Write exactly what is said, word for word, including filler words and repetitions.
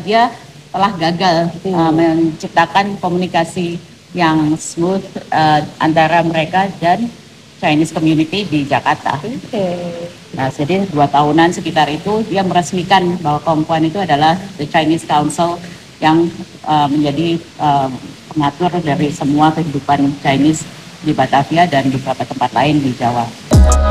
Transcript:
dia telah gagal hmm. uh, menciptakan komunikasi yang smooth uh, antara mereka dan Chinese community di Jakarta. Okay. Nah, jadi dua tahunan sekitar itu dia meresmikan bahwa Kompuan itu adalah the Chinese Council yang uh, menjadi uh, pengatur dari semua kehidupan Chinese di Batavia dan di beberapa tempat lain di Jawa.